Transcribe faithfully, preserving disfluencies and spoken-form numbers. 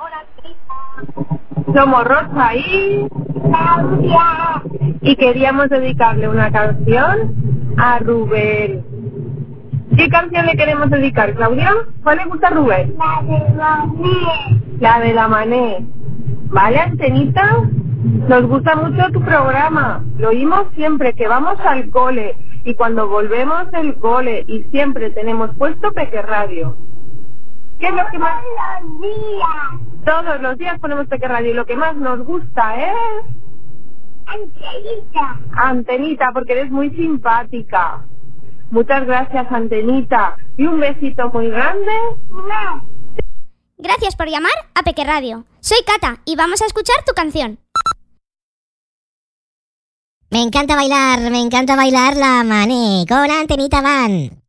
Somos Rosa y Claudia y queríamos dedicarle una canción a Rubén. ¿Qué canción le queremos dedicar, Claudia? ¿Cuál le gusta a Rubén? La de Mané. La de la Mané. ¿Vale, Antenita? Nos gusta mucho tu programa. Lo oímos siempre que vamos al cole y cuando volvemos del cole y siempre tenemos puesto Peque Radio. ¿Qué es lo que más? Todos los días. Todos los días ponemos Peque Radio y lo que más nos gusta es... Angelita. Antenita, porque eres muy simpática. Muchas gracias, Antenita. Y un besito muy grande. No. Gracias por llamar a Peque Radio. Soy Cata y vamos a escuchar tu canción. Me encanta bailar, me encanta bailar la Mané con Antenita Van.